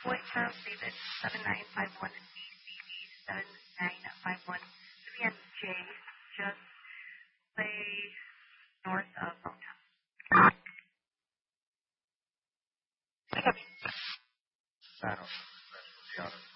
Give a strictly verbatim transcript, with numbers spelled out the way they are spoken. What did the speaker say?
What terms dated seven nine five one B C B seven nine five one three and J, just play north of Rotown. Saddle.